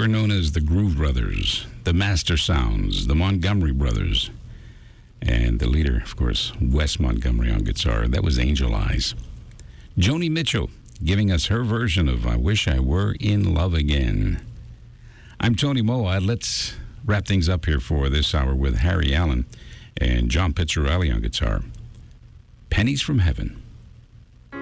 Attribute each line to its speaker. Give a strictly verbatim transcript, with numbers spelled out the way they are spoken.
Speaker 1: were known as the Groove Brothers, the Master Sounds, the Montgomery Brothers, and the leader, of course, Wes Montgomery on guitar. That was Angel Eyes. Joni Mitchell giving us her version of I Wish I Were in Love Again. I'm Tony Moa. Let's wrap things up here for this hour with Harry Allen and John Pizzarelli on guitar. Pennies from Heaven.